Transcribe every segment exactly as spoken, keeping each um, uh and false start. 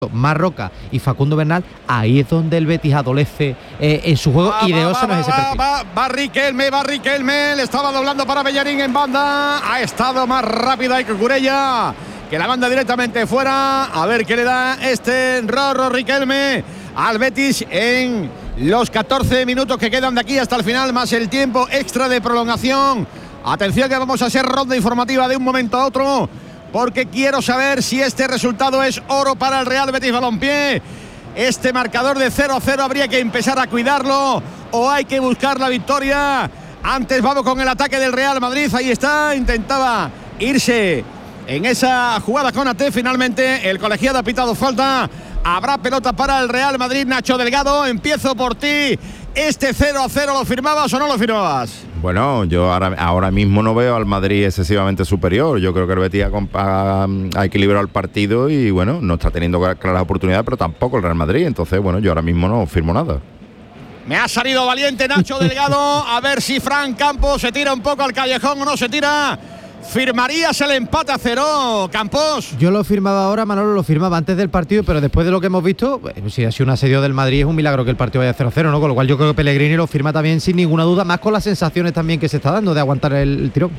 Marroca y Facundo Bernal, ahí es donde el Betis adolece eh, en su juego va, y de va, Osa no va, es ese va, perfil. Va, va Riquelme, va Riquelme, le estaba doblando para Bellerín en banda, ha estado más rápida y que Cucurella, que la manda directamente fuera, a ver qué le da este Rorro Riquelme al Betis en los catorce minutos que quedan de aquí hasta el final, más el tiempo extra de prolongación. Atención que vamos a hacer ronda informativa de un momento a otro, porque quiero saber si este resultado es oro para el Real Betis Balompié. Este marcador de cero a cero habría que empezar a cuidarlo o hay que buscar la victoria. Antes vamos con el ataque del Real Madrid. Ahí está, intentaba irse en esa jugada con Ate. Finalmente el colegiado ha pitado falta. Habrá pelota para el Real Madrid. Nacho Delgado, empiezo por ti. ¿Este cero a cero lo firmabas o no lo firmabas? Bueno, yo ahora, ahora mismo no veo al Madrid excesivamente superior. Yo creo que el Betis ha, ha, ha equilibrado el partido y bueno, no está teniendo claras oportunidades, pero tampoco el Real Madrid. Entonces, bueno, yo ahora mismo no firmo nada. Me ha salido valiente Nacho Delgado. A ver si Fran Campos se tira un poco al callejón o no se tira. ¿Firmarías el empate a cero, Campos? Yo lo firmaba ahora, Manolo lo firmaba antes del partido, pero después de lo que hemos visto, pues, si ha sido un asedio del Madrid, es un milagro que el partido vaya cero a cero, ¿no? Con lo cual yo creo que Pellegrini lo firma también sin ninguna duda, más con las sensaciones también que se está dando de aguantar el, el tirón.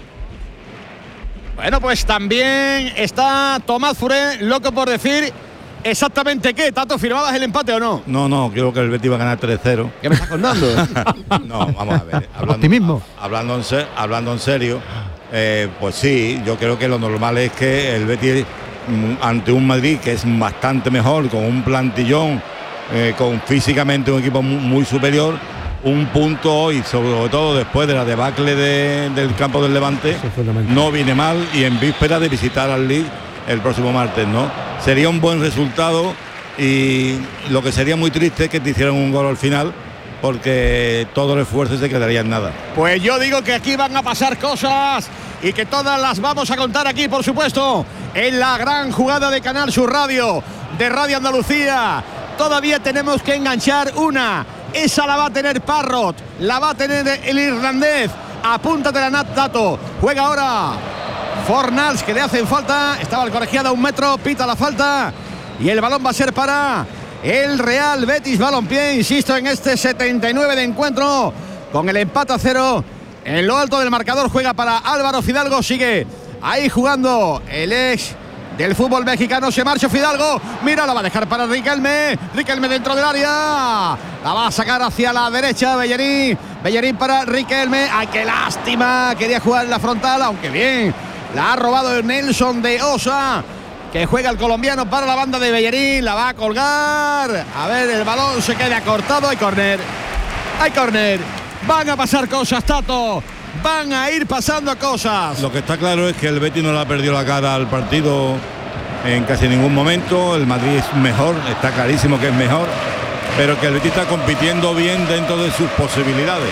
Bueno, pues también está Tomás Furé, loco por decir exactamente qué. ¿Tato, firmabas el empate o no? No, no, creo que el Betis va a ganar tres cero. ¿Qué me estás contando? No, vamos a ver. Hablando, Optimismo. Hablando en, ser, hablando en serio, eh, pues sí, yo creo que lo normal es que el Betis, ante un Madrid que es bastante mejor, con un plantillón, eh, con físicamente un equipo muy, muy superior, un punto hoy, sobre todo después de la debacle de, del campo del Levante, no viene mal y en víspera de visitar al Leeds el próximo martes, ¿no? Sería un buen resultado y lo que sería muy triste es que te hicieran un gol al final, porque todo el esfuerzo se quedaría en nada. Pues yo digo que aquí van a pasar cosas y que todas las vamos a contar aquí, por supuesto, en la gran jugada de Canal Sur Radio, de Radio Andalucía. Todavía tenemos que enganchar una. Esa la va a tener Parrot, la va a tener el irlandés. Apúntate la Nat Tato. Juega ahora Fornals, que le hacen falta. Estaba el colegiado a un metro, pita la falta. Y el balón va a ser para el Real Betis Balompié, insisto, en este setenta y nueve de encuentro, con el empate a cero. En lo alto del marcador juega para Álvaro Fidalgo, sigue ahí jugando el ex del fútbol mexicano, se marcha Fidalgo, mira, la va a dejar para Riquelme, Riquelme dentro del área, la va a sacar hacia la derecha Bellerín, Bellerín para Riquelme, ay, qué lástima, quería jugar en la frontal, aunque bien, la ha robado el Nelson de Osa, que juega el colombiano para la banda de Bellerín, la va a colgar, a ver, el balón se queda cortado, hay córner, hay córner, van a pasar cosas, Tato, van a ir pasando cosas. Lo que está claro es que el Betis no le ha perdido la cara al partido en casi ningún momento, el Madrid es mejor, está clarísimo que es mejor, pero que el Betis está compitiendo bien dentro de sus posibilidades.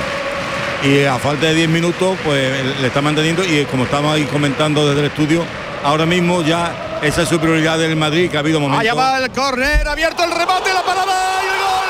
Y a falta de diez minutos, pues le está manteniendo, y como estamos ahí comentando desde el estudio, ahora mismo ya esa superioridad del Madrid, que ha habido momentos. Allá va el córner, abierto el remate, la parada y el gol.